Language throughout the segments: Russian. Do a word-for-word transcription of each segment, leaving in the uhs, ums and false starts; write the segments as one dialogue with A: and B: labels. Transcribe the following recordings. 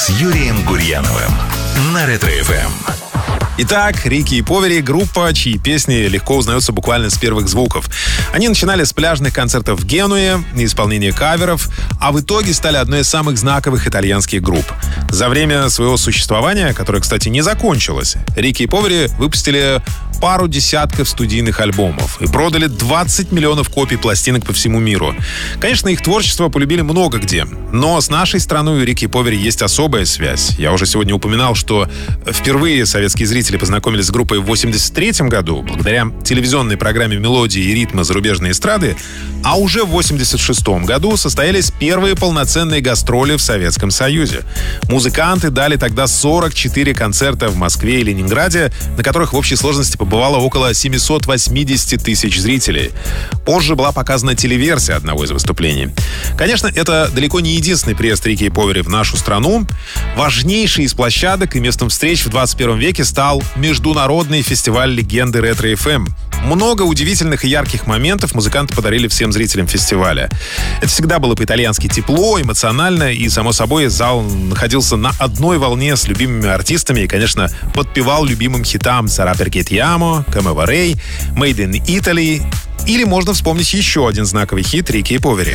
A: с Юрием Гурьяновым на Ретро-эф эм.
B: Итак, Рики и Повери — группа, чьи песни легко узнаются буквально с первых звуков. Они начинали с пляжных концертов в Генуе, исполнения каверов, а в итоге стали одной из самых знаковых итальянских групп. За время своего существования, которое, кстати, не закончилось, Рики и Повери выпустили пару десятков студийных альбомов и продали двадцать миллионов копий пластинок по всему миру. Конечно, их творчество полюбили много где, но с нашей страной у Рики и Повери есть особая связь. Я уже сегодня упоминал, что впервые советские зрители познакомились с группой в восемьдесят третьем году благодаря телевизионной программе «Мелодии и ритмы зарубежной эстрады», а уже в восемьдесят шестом году состоялись первые полноценные гастроли в Советском Союзе. Музыканты дали тогда сорок четыре концерта в Москве и Ленинграде, на которых в общей сложности побывало около семьсот восемьдесят тысяч зрителей. Позже была показана телеверсия одного из выступлений. Конечно, это далеко не единственный приезд Рики и Повери в нашу страну. Важнейшей из площадок и местом встреч в двадцать первом веке стал Международный фестиваль легенды Ретро-эф эм. Много удивительных и ярких моментов музыканты подарили всем зрителям фестиваля. Это всегда было по-итальянски тепло, эмоционально, и, само собой, зал находился на одной волне с любимыми артистами и, конечно, подпевал любимым хитам «Sarà perché ti amo», «Come vorrei», «Made in Italy». Или можно вспомнить еще один знаковый хит Рики и Повери.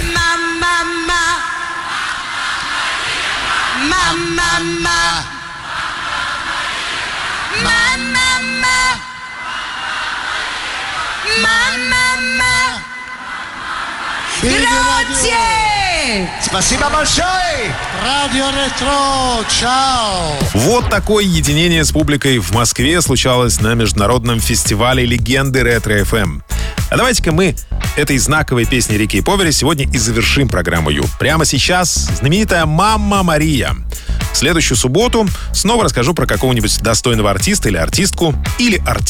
C: Спасибо большое! Радио Ретро, чао!
B: Вот такое единение с публикой в Москве случалось на международном фестивале легенды Ретро-эф эм. А давайте-ка мы этой знаковой песней Рики и Повери сегодня и завершим программу Ю. Прямо сейчас знаменитая «Мамма Мария». В следующую субботу снова расскажу про какого-нибудь достойного артиста или артистку, или артиста.